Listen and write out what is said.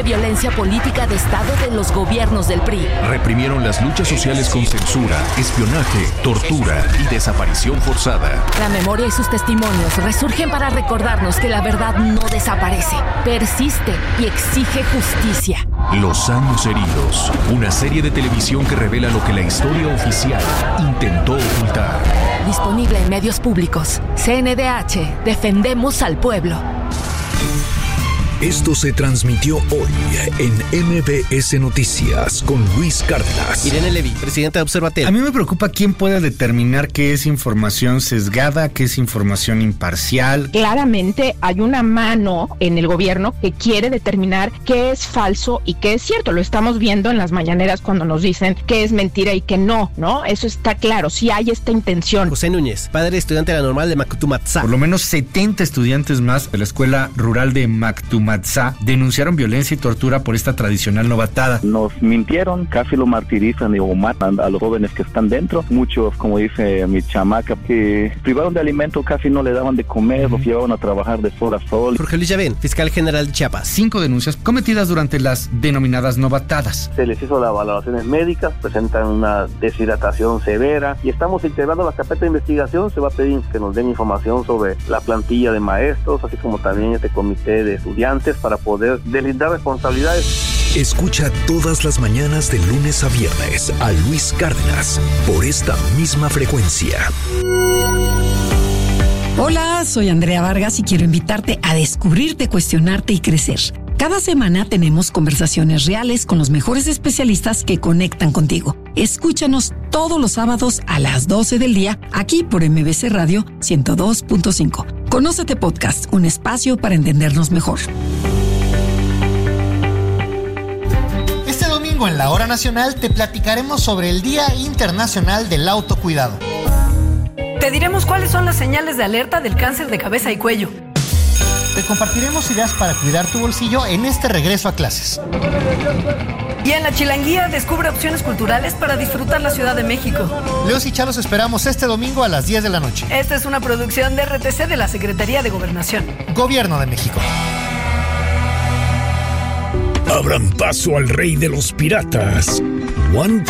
Violencia política de Estado de los gobiernos del PRI. Reprimieron las luchas sociales con censura, espionaje, tortura y desaparición forzada. La memoria y sus testimonios resurgen para recordarnos que la verdad no desaparece, persiste y exige justicia. Los años heridos, una serie de televisión que revela lo que la historia oficial intentó ocultar. Disponible en medios públicos. CNDH, defendemos al pueblo. Esto se transmitió hoy en MBS Noticias con Luis Cárdenas. Irene Levy, presidenta de Observatel. A mí me preocupa quién puede determinar qué es información sesgada, qué es información imparcial. Claramente hay una mano en el gobierno que quiere determinar qué es falso y qué es cierto. Lo estamos viendo en las mañaneras cuando nos dicen qué es mentira y qué no, ¿no? Eso está claro, sí hay esta intención. José Núñez, padre estudiante de la normal de Mactumatzá. Por lo menos 70 estudiantes más de la escuela rural de Mactumatzá denunciaron violencia y tortura por esta tradicional novatada. Nos mintieron, casi lo martirizan o matan a los jóvenes que están dentro. Muchos, como dice mi chamaca, que privaron de alimento, casi no le daban de comer, los llevaban a trabajar de sol a sol. Jorge Luis Llaven, fiscal general de Chiapas. 5 denuncias cometidas durante las denominadas novatadas. Se les hizo las valoraciones médicas, presentan una deshidratación severa y estamos integrando la carpeta de investigación. Se va a pedir que nos den información sobre la plantilla de maestros, así como también este comité de estudiantes, para poder deslindar responsabilidades. Escucha todas las mañanas de lunes a viernes a Luis Cárdenas por esta misma frecuencia. Hola, soy Andrea Vargas y quiero invitarte a descubrirte, cuestionarte y crecer. Cada semana tenemos conversaciones reales con los mejores especialistas que conectan contigo. Escúchanos todos los sábados a las 12 del día aquí por MBC Radio 102.5. Conócete Podcast, un espacio para entendernos mejor. Este domingo en la Hora Nacional te platicaremos sobre el Día Internacional del Autocuidado. Te diremos cuáles son las señales de alerta del cáncer de cabeza y cuello. Te compartiremos ideas para cuidar tu bolsillo en este regreso a clases. Y en la Chilanguía descubre opciones culturales para disfrutar la Ciudad de México. Leos y Chalos esperamos este domingo a las 10 de la noche. Esta es una producción de RTC de la Secretaría de Gobernación. Gobierno de México. Abran paso al rey de los piratas, One